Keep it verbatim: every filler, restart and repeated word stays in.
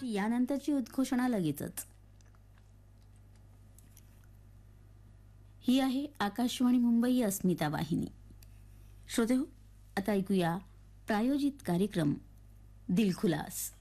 आणि यानंतरची उद्घोषणा लगेचच. ही आहे आकाशवाणी मुंबई अस्मिता वाहिनी. श्रोते हो, आता ऐकूया प्रायोजित कार्यक्रम दिलखुलास.